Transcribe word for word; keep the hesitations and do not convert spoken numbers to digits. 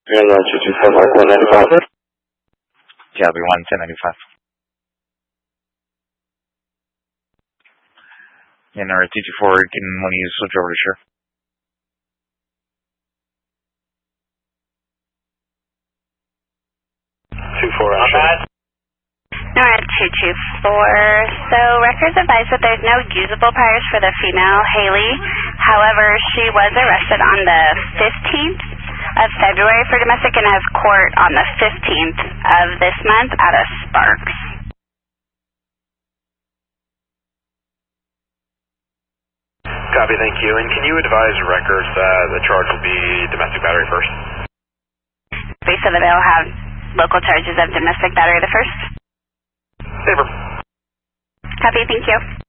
Airline two two four, Mark one ninety-five. Yeah, we one ten ninety-five. And our T two four, can when you switch over to Sure. two four, Sure. Norad two two four. So records advise that there's no usable priors for the female Haley. However, she was arrested on the fifteenth of February for domestic and has court on the fifteenth of this month out of Sparks. Copy, thank you. And can you advise records that the charge will be domestic battery first? Based on that they'll have local charges of domestic battery the first. Saber. Copy, thank you.